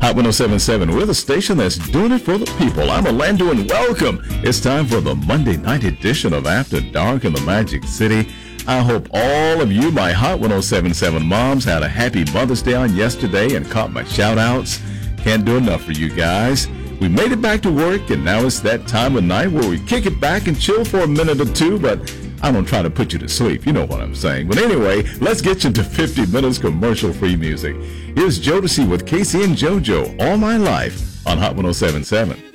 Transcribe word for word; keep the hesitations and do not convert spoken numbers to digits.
Hot one oh seven point seven, we're the station that's doing it for the people. I'm Orlando and welcome. It's time for the Monday night edition of After Dark in the Magic City. I hope all of you, my Hot one oh seven point seven moms, had a happy Mother's Day on yesterday and caught my shout outs. Can't do enough for you guys. We made it back to work, and now it's that time of night where we kick it back and chill for a minute or two, but I don't try to put you to sleep. You know what I'm saying. But anyway, let's get you into fifty minutes commercial-free music. Here's Jodeci with Casey and JoJo, All My Life, on Hot one oh seven point seven.